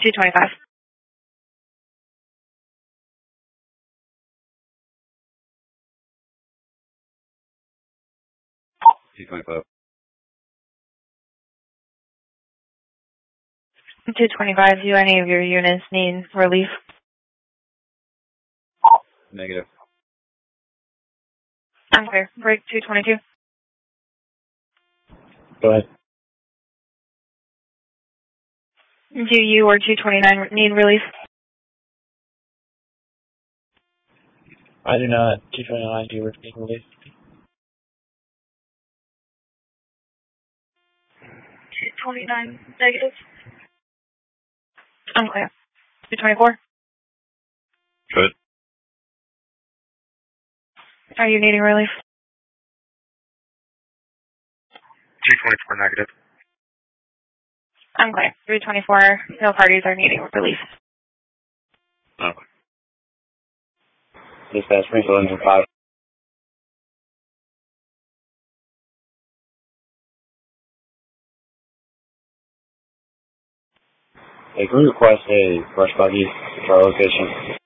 225. 225. 225, do any of your units need relief? Negative. I'm clear. Break 222. Go ahead. Do you or 229 need relief? I do not. 229, do you need relief? 229, negative. I'm clear. 224. Good. Are you needing relief? 224, negative. I'm clear. 324, no parties are needing relief. Okay. Dispatch, Springfield Engine 5. Hey, can we request a brush buggy to our location?